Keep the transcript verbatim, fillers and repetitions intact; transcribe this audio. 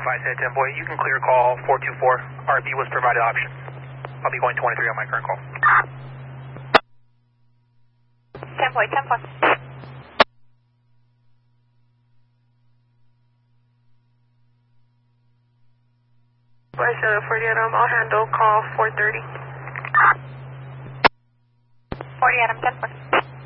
five seven ten boy, you can clear call four two four. R B was provided option. I'll be going twenty-three on my current call. ten boy, ten boy. Boy, seven forty Adam, I'll handle call four thirty. forty Adam, ten four.